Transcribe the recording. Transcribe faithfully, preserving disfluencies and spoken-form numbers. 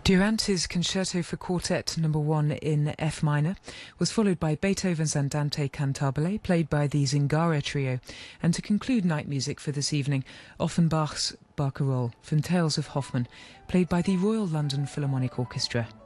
Durante's Concerto for Quartet number one in F minor was followed by Beethoven's Andante Cantabile, played by the Zingara Trio, and to conclude night music for this evening, Offenbach's Barcarolle from Tales of Hoffmann, played by the Royal London Philharmonic Orchestra.